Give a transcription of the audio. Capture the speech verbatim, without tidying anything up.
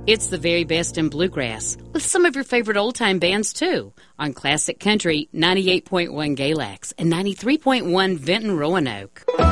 It's the very best in bluegrass, with some of your favorite old-time bands, too, on Classic Country ninety-eight point one Galax and ninety-three point one Vinton Roanoke.